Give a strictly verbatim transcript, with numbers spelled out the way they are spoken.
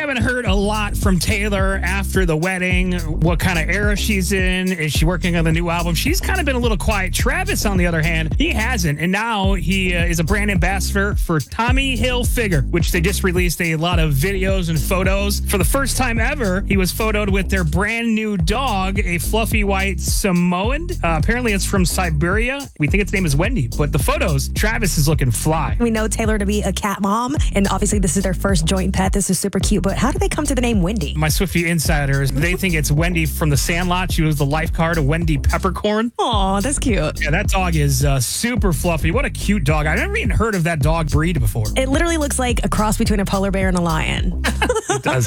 haven't heard a lot from Taylor after the wedding. What kind of era she's in? Is she working on the new album? She's kind of been a little quiet. Travis, on the other hand, he hasn't. And now he uh, is a brand ambassador for Tommy Hilfiger, which they just released a lot of videos and photos. For the first time ever, he was photoed with their brand new dog, a fluffy white Samoan. Uh, apparently, it's from Siberia. We think its name is Wendy, but the photos, Travis is looking fly. We know Taylor to be a cat mom, and obviously this is their first joint pet. This is super cute, but how did they come to the name Wendy? My Swiftie insiders, they think it's Wendy from the Sandlot. She was the lifeguard of Wendy Peppercorn. Aw, that's cute. Yeah, that dog is uh, super fluffy. What a cute dog. I've never even heard of that dog breed before. It literally looks like a cross between a polar bear and a lion. It does.